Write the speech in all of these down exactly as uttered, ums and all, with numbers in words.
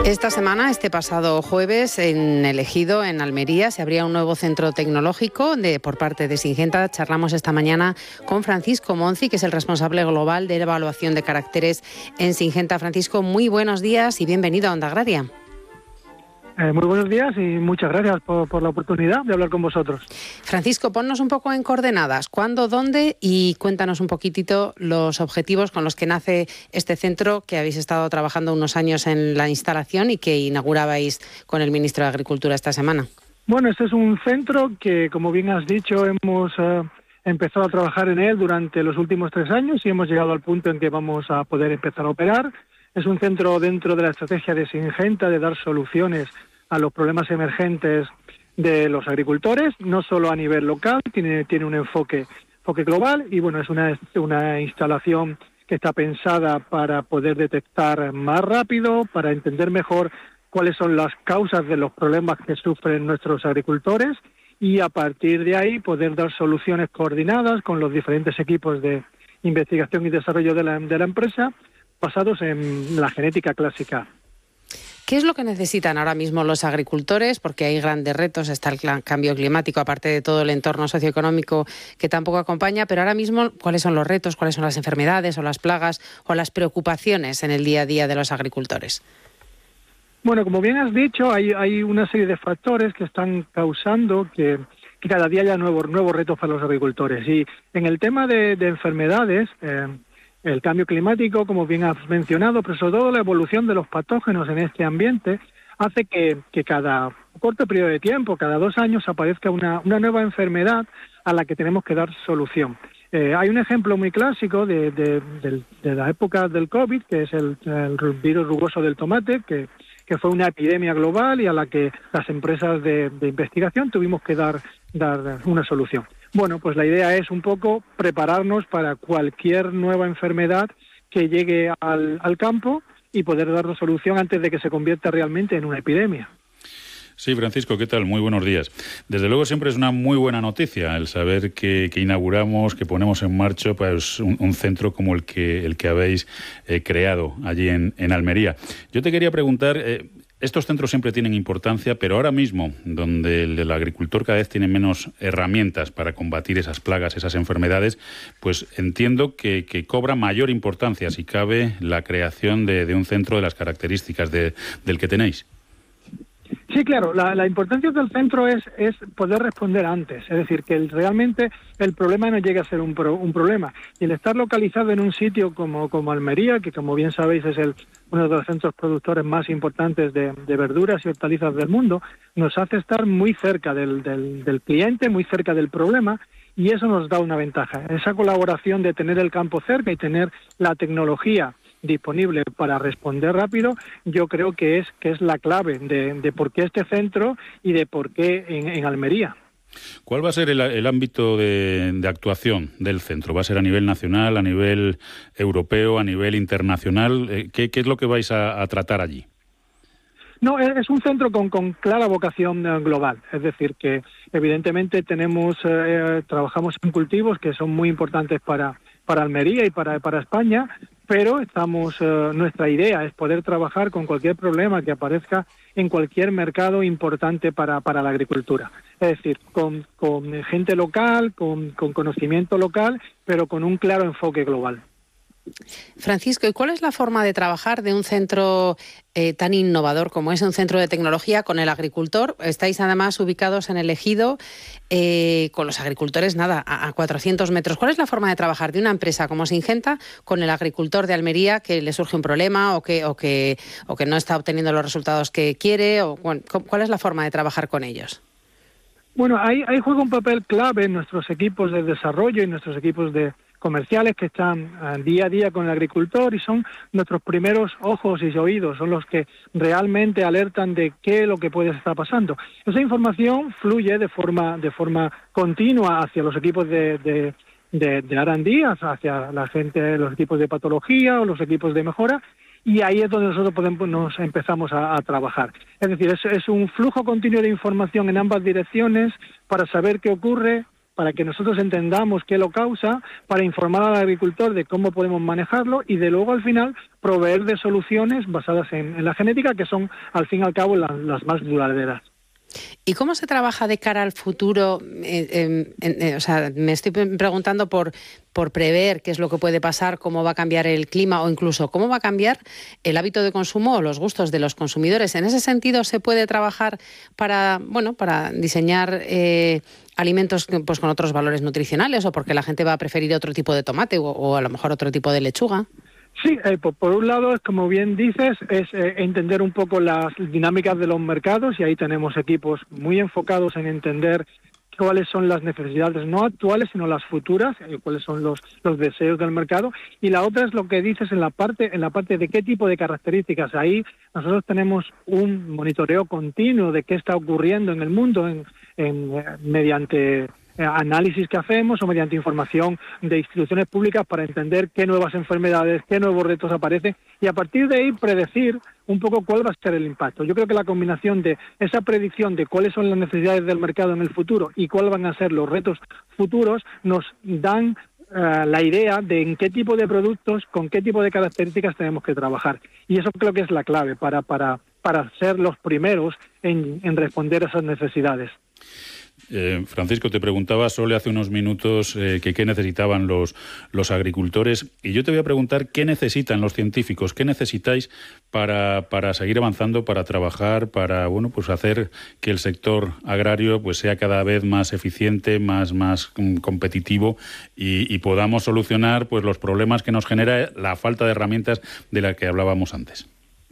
Esta semana, este pasado jueves, en El Ejido, en Almería, se abría un nuevo centro tecnológico de, por parte de Syngenta. Charlamos esta mañana con Francisco Monzi, que es el responsable global de evaluación de caracteres en Syngenta. Francisco, muy buenos días y bienvenido a Onda Agraria. Eh, muy buenos días y muchas gracias por, por la oportunidad de hablar con vosotros. Francisco, ponnos un poco en coordenadas. ¿Cuándo, dónde? Y cuéntanos un poquitito los objetivos con los que nace este centro que habéis estado trabajando unos años en la instalación y que inaugurabais con el ministro de Agricultura esta semana. Bueno, este es un centro que, como bien has dicho, hemos eh, empezado a trabajar en él durante los últimos tres años y hemos llegado al punto en que vamos a poder empezar a operar. Es un centro dentro de la estrategia de Syngenta de dar soluciones a los problemas emergentes de los agricultores, no solo a nivel local, tiene, tiene un enfoque, enfoque global y bueno, es una, una instalación que está pensada para poder detectar más rápido, para entender mejor cuáles son las causas de los problemas que sufren nuestros agricultores y a partir de ahí poder dar soluciones coordinadas con los diferentes equipos de investigación y desarrollo de la, de la empresa basados en la genética clásica. ¿Qué es lo que necesitan ahora mismo los agricultores? Porque hay grandes retos, está el cambio climático, aparte de todo el entorno socioeconómico que tampoco acompaña, pero ahora mismo, ¿cuáles son los retos, cuáles son las enfermedades o las plagas o las preocupaciones en el día a día de los agricultores? Bueno, como bien has dicho, hay, hay una serie de factores que están causando que, que cada día haya nuevos, nuevos retos para los agricultores. Y en el tema de, de enfermedades, eh, el cambio climático, como bien has mencionado, pero sobre todo la evolución de los patógenos en este ambiente, hace que, que cada corto periodo de tiempo, cada dos años, aparezca una, una nueva enfermedad a la que tenemos que dar solución. Eh, hay un ejemplo muy clásico de, de, de, de la época del COVID, que es el, el virus rugoso del tomate, que, que fue una epidemia global y a la que las empresas de, de investigación tuvimos que dar, dar una solución. Bueno, pues la idea es un poco prepararnos para cualquier nueva enfermedad que llegue al, al campo y poder dar solución antes de que se convierta realmente en una epidemia. Sí, Francisco, ¿qué tal? Muy buenos días. Desde luego siempre es una muy buena noticia el saber que, que inauguramos, que ponemos en marcha pues, un, un centro como el que, el que habéis eh, creado allí en, en Almería. Yo te quería preguntar... Eh, Estos centros siempre tienen importancia, pero ahora mismo, donde el, el agricultor cada vez tiene menos herramientas para combatir esas plagas, esas enfermedades, pues entiendo que, que cobra mayor importancia, si cabe, la creación de, de un centro de las características de, del que tenéis. Sí, claro, la, la importancia del centro es, es poder responder antes, es decir, que el, realmente el problema no llegue a ser un, pro, un problema. Y el estar localizado en un sitio como, como Almería, que como bien sabéis es el, uno de los centros productores más importantes de, de verduras y hortalizas del mundo, nos hace estar muy cerca del, del, del cliente, muy cerca del problema, y eso nos da una ventaja. Esa colaboración de tener el campo cerca y tener la tecnología disponible para responder rápido, yo creo que es que es la clave de, de por qué este centro y de por qué en, en Almería. ¿Cuál va a ser el, el ámbito de, de actuación del centro? ¿Va a ser a nivel nacional, a nivel europeo, a nivel internacional? ¿Qué, qué es lo que vais a, a tratar allí? No, es un centro con, con clara vocación global, es decir, que evidentemente tenemos eh, trabajamos en cultivos que son muy importantes para, para Almería y para, para España, pero estamos eh, nuestra idea es poder trabajar con cualquier problema que aparezca en cualquier mercado importante para, para la agricultura. Es decir, con, con gente local, con, con conocimiento local, pero con un claro enfoque global. Francisco, ¿y cuál es la forma de trabajar de un centro eh, tan innovador como es un centro de tecnología con el agricultor? Estáis además ubicados en El Ejido, eh, con los agricultores, nada, a, a cuatrocientos metros. ¿Cuál es la forma de trabajar de una empresa como Syngenta con el agricultor de Almería que le surge un problema o que, o que, o que no está obteniendo los resultados que quiere? O, bueno, ¿cuál es la forma de trabajar con ellos? Bueno, ahí, ahí juega un papel clave en nuestros equipos de desarrollo y nuestros equipos de comerciales que están uh, día a día con el agricultor y son nuestros primeros ojos y oídos, son los que realmente alertan de qué es lo que puede estar pasando. Esa información fluye de forma de forma continua hacia los equipos de, de, de, de R and D, hacia la gente, los equipos de patología o los equipos de mejora, y ahí es donde nosotros podemos, nos empezamos a, a trabajar. Es decir, es, es un flujo continuo de información en ambas direcciones para saber qué ocurre, para que nosotros entendamos qué lo causa, para informar al agricultor de cómo podemos manejarlo y de luego al final proveer de soluciones basadas en, en la genética, que son al fin y al cabo las, las más duraderas. ¿Y cómo se trabaja de cara al futuro? Eh, eh, eh, o sea, me estoy preguntando por, por prever qué es lo que puede pasar, cómo va a cambiar el clima o incluso cómo va a cambiar el hábito de consumo o los gustos de los consumidores. En ese sentido, ¿se puede trabajar para, bueno, para diseñar eh, alimentos pues, con otros valores nutricionales o porque la gente va a preferir otro tipo de tomate o, o a lo mejor otro tipo de lechuga? Sí, eh, por, por un lado, como bien dices, es eh, entender un poco las dinámicas de los mercados y ahí tenemos equipos muy enfocados en entender cuáles son las necesidades no actuales, sino las futuras, eh, cuáles son los, los deseos del mercado. Y la otra es lo que dices en la parte en la parte de qué tipo de características. Ahí nosotros tenemos un monitoreo continuo de qué está ocurriendo en el mundo en, en, eh, mediante análisis que hacemos o mediante información de instituciones públicas para entender qué nuevas enfermedades, qué nuevos retos aparecen y a partir de ahí predecir un poco cuál va a ser el impacto. Yo creo que la combinación de esa predicción de cuáles son las necesidades del mercado en el futuro y cuáles van a ser los retos futuros nos dan uh, la idea de en qué tipo de productos, con qué tipo de características tenemos que trabajar. Y eso creo que es la clave para, para, para ser los primeros en, en responder a esas necesidades. Eh, Francisco, te preguntaba solo hace unos minutos eh, que qué necesitaban los, los agricultores y yo te voy a preguntar qué necesitan los científicos, qué necesitáis para, para seguir avanzando, para trabajar, para bueno pues hacer que el sector agrario pues sea cada vez más eficiente, más, más um, competitivo y, y podamos solucionar pues los problemas que nos genera la falta de herramientas de la que hablábamos antes.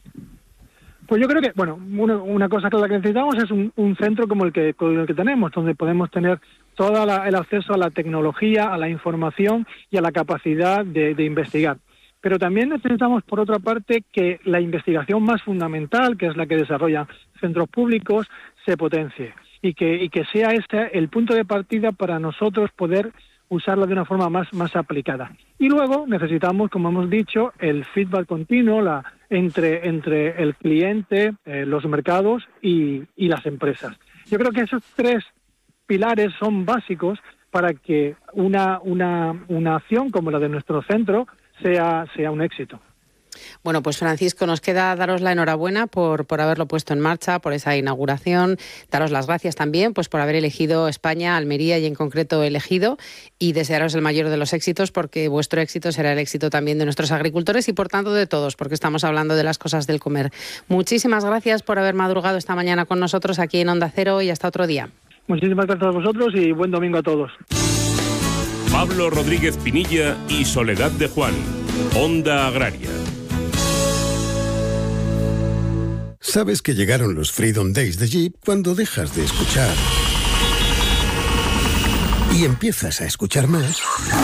Pues yo creo que, bueno, una, una cosa que la que necesitamos es un, un centro como el que, como el que tenemos, donde podemos tener todo la, el acceso a la tecnología, a la información y a la capacidad de, de investigar. Pero también necesitamos, por otra parte, que la investigación más fundamental, que es la que desarrollan centros públicos, se potencie y que, y que sea este el punto de partida para nosotros poder usarla de una forma más, más aplicada. Y luego necesitamos, como hemos dicho, el feedback continuo la, entre, entre el cliente, eh, los mercados y, y las empresas. Yo creo que esos tres pilares son básicos para que una, una, una acción como la de nuestro centro sea, sea un éxito. Bueno, pues Francisco, nos queda daros la enhorabuena por, por haberlo puesto en marcha, por esa inauguración, daros las gracias también pues por haber elegido España, Almería y en concreto elegido y desearos el mayor de los éxitos porque vuestro éxito será el éxito también de nuestros agricultores y por tanto de todos, porque estamos hablando de las cosas del comer. Muchísimas gracias por haber madrugado esta mañana con nosotros aquí en Onda Cero y hasta otro día. Muchísimas gracias a vosotros y buen domingo a todos. Pablo Rodríguez Pinilla y Soledad de Juan, Onda Agraria. Sabes que llegaron los Freedom Days de Jeep cuando dejas de escuchar y empiezas a escuchar más.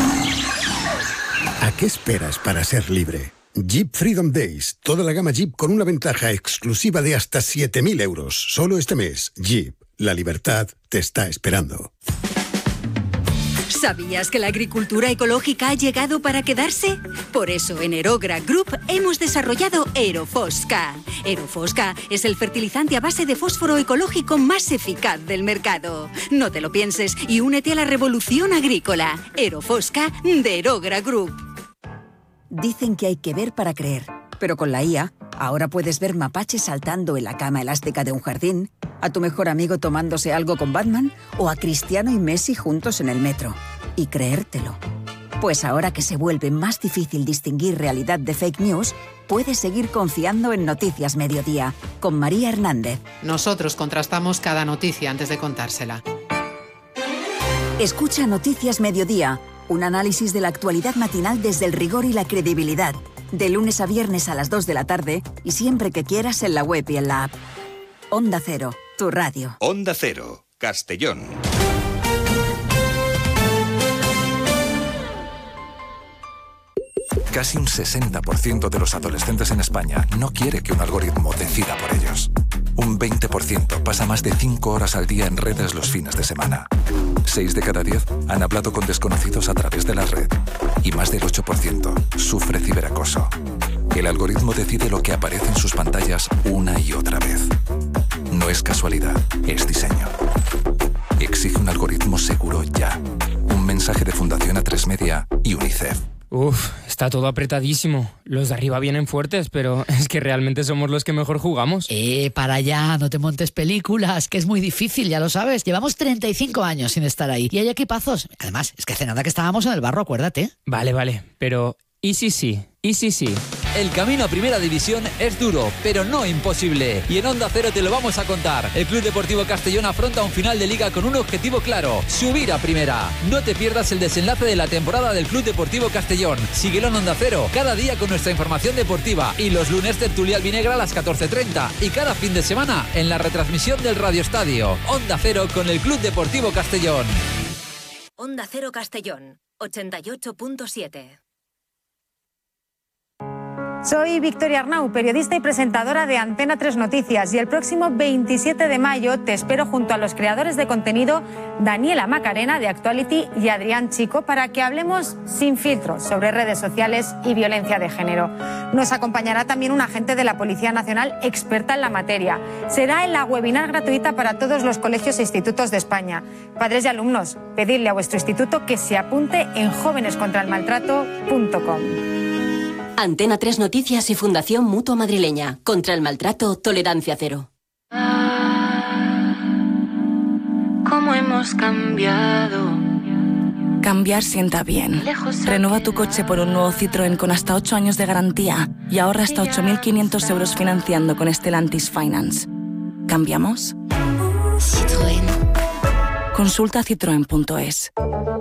¿A qué esperas para ser libre? Jeep Freedom Days, toda la gama Jeep con una ventaja exclusiva de hasta siete mil euros. Solo este mes, Jeep, la libertad te está esperando. ¿Sabías que la agricultura ecológica ha llegado para quedarse? Por eso en Aerogra Group hemos desarrollado Aerofosca. Aerofosca es el fertilizante a base de fósforo ecológico más eficaz del mercado. No te lo pienses y únete a la revolución agrícola. Aerofosca de Aerogra Group. Dicen que hay que ver para creer, pero con la I A ahora puedes ver mapaches saltando en la cama elástica de un jardín, a tu mejor amigo tomándose algo con Batman o a Cristiano y Messi juntos en el metro. Y creértelo. Pues ahora que se vuelve más difícil distinguir realidad de fake news, puedes seguir confiando en Noticias Mediodía, con María Hernández. Nosotros contrastamos cada noticia antes de contársela. Escucha Noticias Mediodía, un análisis de la actualidad matinal desde el rigor y la credibilidad. De lunes a viernes a las dos de la tarde y siempre que quieras en la web y en la app. Onda Cero, tu radio. Onda Cero, Castellón. Casi un sesenta por ciento de los adolescentes en España no quiere que un algoritmo decida por ellos. Un veinte por ciento pasa más de cinco horas al día en redes los fines de semana. seis de cada diez han hablado con desconocidos a través de la red. Y más del ocho por ciento sufre ciberacoso. El algoritmo decide lo que aparece en sus pantallas una y otra vez. No es casualidad, es diseño. Existe exige un algoritmo seguro ya. Un mensaje de Fundación A tres Media y UNICEF. Uf, está todo apretadísimo. Los de arriba vienen fuertes, pero es que realmente somos los que mejor jugamos. Eh, para allá, no te montes películas, que es muy difícil, ya lo sabes. Llevamos treinta y cinco años sin estar ahí y hay equipazos. Además, es que hace nada que estábamos en el barro, acuérdate. Vale, vale, pero ¿y si sí? ¿Y si sí? El camino a Primera División es duro, pero no imposible. Y en Onda Cero te lo vamos a contar. El Club Deportivo Castellón afronta un final de liga con un objetivo claro: subir a Primera. No te pierdas el desenlace de la temporada del Club Deportivo Castellón. Síguelo en Onda Cero, cada día con nuestra información deportiva. Y los lunes tertulia albinegra a las catorce treinta. Y cada fin de semana en la retransmisión del Radio Estadio. Onda Cero con el Club Deportivo Castellón. Onda Cero Castellón, ochenta y ocho punto siete. Soy Victoria Arnau, periodista y presentadora de Antena tres Noticias, y el próximo veintisiete de mayo te espero junto a los creadores de contenido Daniela Macarena de Actuality y Adrián Chico para que hablemos sin filtros sobre redes sociales y violencia de género. Nos acompañará también un agente de la Policía Nacional experta en la materia. Será en la webinar gratuita para todos los colegios e institutos de España. Padres y alumnos, pedidle a vuestro instituto que se apunte en jóvenes contra el maltrato punto com. Antena tres Noticias y Fundación Mutua Madrileña. Contra el maltrato, tolerancia cero. ¿Cómo hemos cambiado? Cambiar sienta bien. Renueva tu coche por un nuevo Citroën con hasta ocho años de garantía y ahorra hasta ocho mil quinientos euros financiando con Stellantis Finance. ¿Cambiamos? Citroën. Consulta citroen punto es.